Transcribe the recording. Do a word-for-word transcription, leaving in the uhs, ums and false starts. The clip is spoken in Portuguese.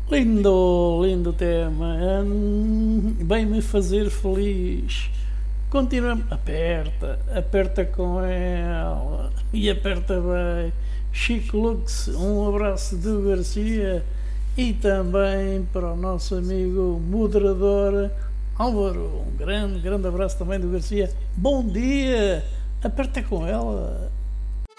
Lindo, lindo tema. Hum, Bem-me fazer feliz. Continuamos. Aperta, aperta com ela. E aperta bem. Chico Lux, um abraço do Garcia. E também para o nosso amigo moderador Álvaro. Um grande, grande abraço também do Garcia. Bom dia! Aperta com ela.